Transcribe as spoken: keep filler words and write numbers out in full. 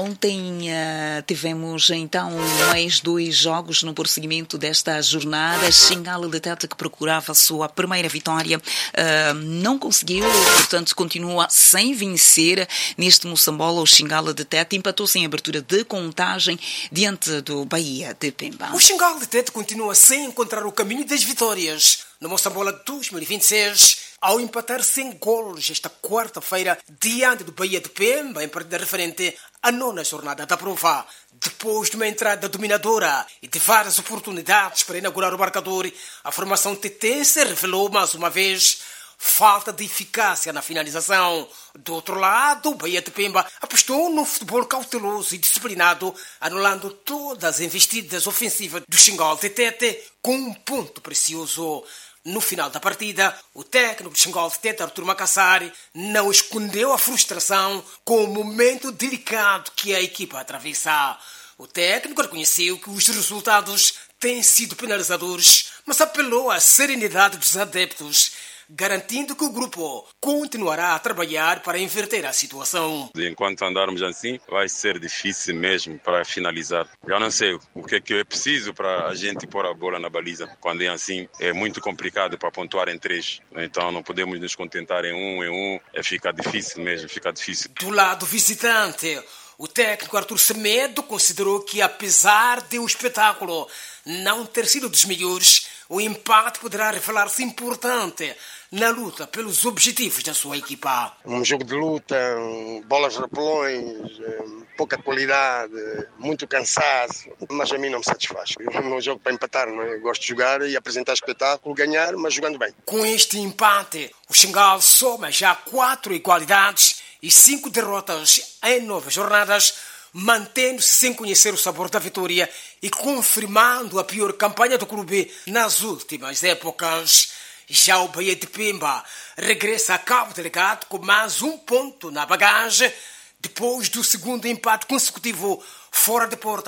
Ontem uh, tivemos então mais dois jogos no prosseguimento desta jornada. Xingala de Tete, que procurava a sua primeira vitória, uh, não conseguiu, portanto continua sem vencer neste Moçambola. O Xingala de Tete empatou sem abertura de contagem diante do Bahia de Pemba. O Xingala de Tete continua sem encontrar o caminho das vitórias no Moçambola dois mil e vinte e seis, ao empatar sem golos esta quarta-feira diante do Bahia de Pemba, em partida referente à nona jornada da prova. Depois de uma entrada dominadora e de várias oportunidades para inaugurar o marcador, a formação tetense revelou mais uma vez falta de eficácia na finalização. Do outro lado, o Bahia de Pemba apostou num futebol cauteloso e disciplinado, anulando todas as investidas ofensivas do Xingala de Tete com um ponto precioso. No final da partida, o técnico do Xingala de Tete, Artur Makassari, não escondeu a frustração com o momento delicado que a equipa atravessa. O técnico reconheceu que os resultados têm sido penalizadores, mas apelou à serenidade dos adeptos, garantindo que o grupo continuará a trabalhar para inverter a situação. Enquanto andarmos assim, vai ser difícil mesmo para finalizar. Já não sei o que é que é preciso para a gente pôr a bola na baliza. Quando é assim, é muito complicado para pontuar em três. Então não podemos nos contentar em um, em um. É, fica difícil mesmo, fica difícil. Do lado visitante, o técnico Artur Semedo considerou que, apesar de o espetáculo não ter sido dos melhores, o empate poderá revelar-se importante na luta pelos objetivos da sua equipa. Um jogo de luta, bolas rapelões, pouca qualidade, muito cansaço, mas a mim não me satisfaz. Eu não jogo para empatar, não é? Eu gosto de jogar e apresentar espetáculo, ganhar, mas jogando bem. Com este empate, o Xingala soma já quatro igualdades e cinco derrotas em nove jornadas, mantendo-se sem conhecer o sabor da vitória e confirmando a pior campanha do clube nas últimas épocas. Já o Bahia de Pemba regressa a Cabo Delgado com mais um ponto na bagagem, depois do segundo empate consecutivo fora de porta.